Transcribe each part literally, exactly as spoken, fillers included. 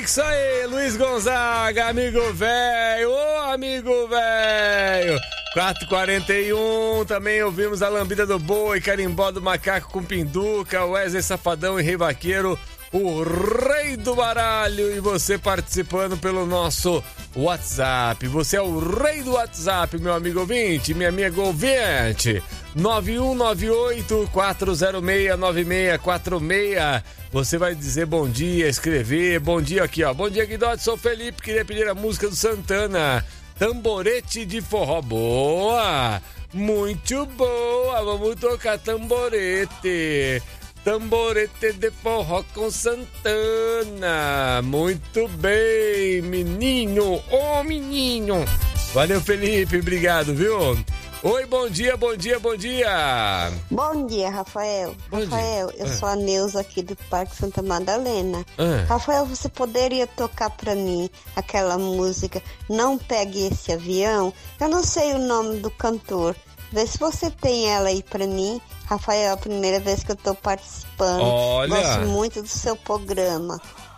Isso aí, Luiz Gonzaga, amigo velho, ô amigo velho. quatro e quarenta e um, também ouvimos a Lambida do Boi, Carimbó do Macaco com Pinduca, Wesley Safadão e Rei Vaqueiro, o Rei do Baralho, e você participando pelo nosso WhatsApp. Você é o rei do WhatsApp, meu amigo ouvinte, minha amiga ouvinte. nove um nove oito, quatro zero seis, nove seis quatro seis. Você vai dizer bom dia, escrever bom dia aqui, ó. Bom dia, Guidotti, sou Felipe, queria pedir a música do Santana, Tamborete de Forró. Boa, muito boa, vamos tocar tamborete. Tamborete de forró com Santana. Muito bem, menino. Ô, oh, menino. Valeu, Felipe. Obrigado, viu? Oi, bom dia, bom dia, bom dia. Bom dia, Rafael. Bom Rafael, dia. eu ah. sou a Neuza aqui do Parque Santa Madalena. Ah. Rafael, você poderia tocar pra mim aquela música Não Pegue Esse Avião? Eu não sei o nome do cantor. Vê se você tem ela aí pra mim. Rafael, é a primeira vez que eu tô participando. Olha. Gosto muito do seu programa.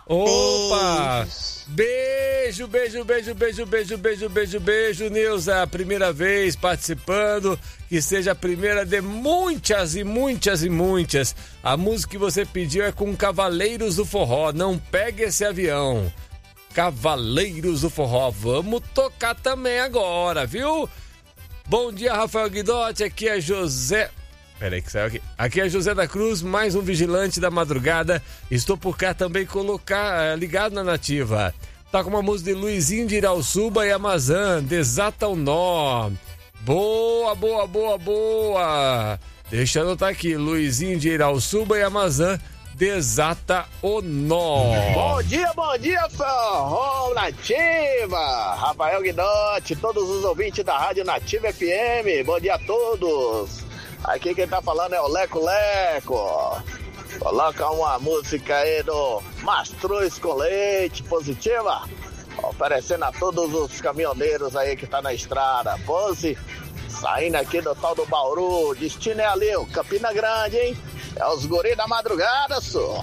Opa! Beijo, beijo, beijo, beijo, beijo, beijo, beijo, beijo, Neuza. Primeira vez participando. Que seja a primeira de muitas e muitas e muitas. A música que você pediu é com Cavaleiros do Forró. Não pegue esse avião. Cavaleiros do Forró. Vamos tocar também agora, viu? Bom dia, Rafael Guidotti. Aqui é José... Peraí que saiu aqui. Aqui é José da Cruz, mais um vigilante da madrugada. Estou por cá também colocar, ligado na Nativa. Tá com uma música de Luizinho de Irauçuba e Amazã. Desata o nó. Boa, boa, boa, boa. Deixa eu anotar aqui. Luizinho de Irauçuba e Amazã. Desata o nó. Bom dia, bom dia, Forró Nativa. Rafael Guidotti, todos os ouvintes da Rádio Nativa F M. Bom dia a todos. Aqui quem tá falando é o Leco Leco. Coloca uma música aí do Mastruz com Leite, positiva. Oferecendo a todos os caminhoneiros aí que tá na estrada. Pose, saindo aqui do tal do Bauru. Destino é ali, o Campina Grande, hein? É os guri da madrugada, só.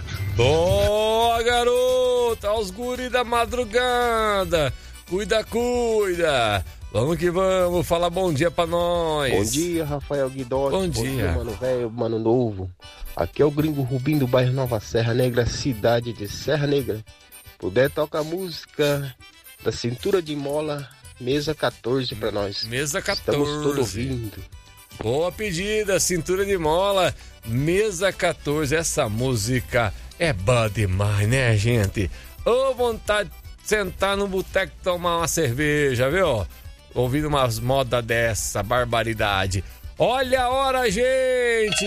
Boa, garota! Os guri da madrugada. Cuida, cuida. Vamos que vamos, fala bom dia pra nós. Bom dia, Rafael Guidotti. Bom dia. Bom dia, mano velho, mano novo. Aqui é o Gringo Rubim do bairro Nova Serra Negra, cidade de Serra Negra. Puder tocar a música da Cintura de Mola, mesa quatorze pra nós. Mesa quatorze. Estamos todos ouvindo. Boa pedida, Cintura de Mola, mesa quatorze. Essa música é boa demais, né, gente? Ô, vontade de sentar no boteco e tomar uma cerveja, viu? Ouvindo umas modas dessa, barbaridade. Olha a hora, gente!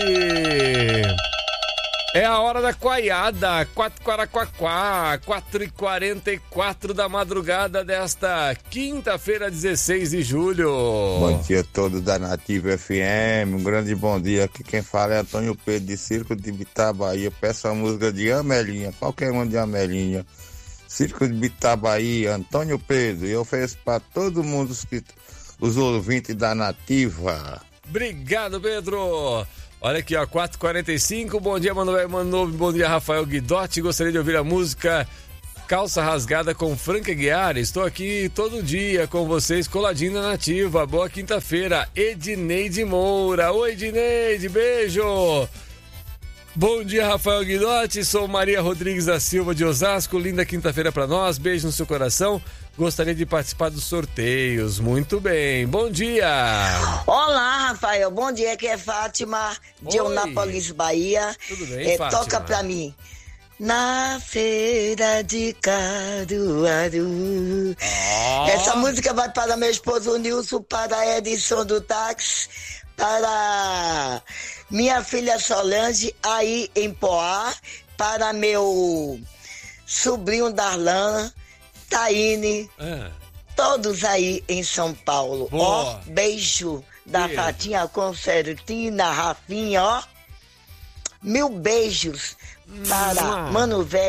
É a hora da coaiada, quatro Quaraquaquá, quatro e quarenta e quatro da madrugada desta quinta-feira, dezesseis de julho. Bom dia a todos da Nativa F M, um grande bom dia. Aqui quem fala é Antônio Pedro de Circo de Bitá, Bahia. Peço a música de Amelinha, qualquer uma de Amelinha. Circo de Bitá, Bahia, Antônio Pedro. E eu ofereço para todo mundo os, os ouvintes da Nativa. Obrigado, Pedro. Olha aqui, ó, quatro e quarenta e cinco. Bom dia, Manuel Manovo. Bom dia, Rafael Guidotti. Gostaria de ouvir a música Calça Rasgada com Franca Guiara. Estou aqui todo dia com vocês, coladinho na Nativa. Boa quinta-feira. Edneide Moura. Oi, Edneide, beijo. Bom dia, Rafael Guidotti, sou Maria Rodrigues da Silva de Osasco, linda quinta-feira pra nós, beijo no seu coração, gostaria de participar dos sorteios, muito bem, bom dia! Olá, Rafael, bom dia, aqui é Fátima, de Eunápolis, Bahia. Tudo bem, é, Fátima? Toca pra mim. Na feira de Caruaru. Oh. Essa música vai para meu esposo Nilson, para Edson do táxi, para minha filha Solange aí em Poá, para meu sobrinho Darlan, Taine, é. todos aí em São Paulo. Ó, beijo da beijo. Fatinha Concertina, Rafinha, ó. Mil beijos para hum. Mano Véi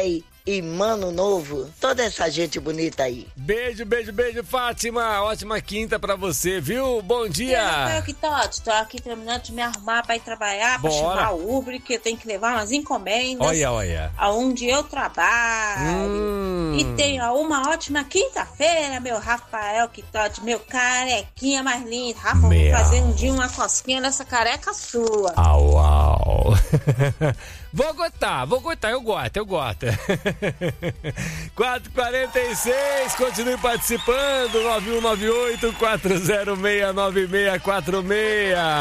e Mano Novo, toda essa gente bonita aí. Beijo, beijo, beijo, Fátima. Ótima quinta pra você, viu? Bom dia. Rafael Quitote, tô aqui terminando de me arrumar pra ir trabalhar, pra Bora. chamar o Uber, que eu tenho que levar umas encomendas. Olha, olha. Aonde eu trabalho. Hum. E tenha uma ótima quinta-feira, meu Rafael Quitote, meu carequinha mais lindo. Rafa, vou Meu. fazer um dia uma cosquinha nessa careca sua. Au, au. Vou gostar, vou gostar, eu gosto, eu gosto. quatro e quarenta e seis, continue participando, nove um nove oito, quatro zero seis, nove seis quatro seis.